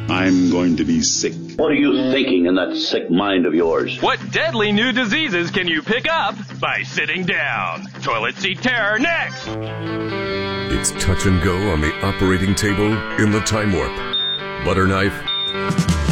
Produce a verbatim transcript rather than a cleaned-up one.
I'm going to be sick. What are you thinking in that sick mind of yours? What deadly new diseases can you pick up by sitting down? Toilet Seat Terror next! It's touch and go on the operating table in the Time Warp. Butter knife,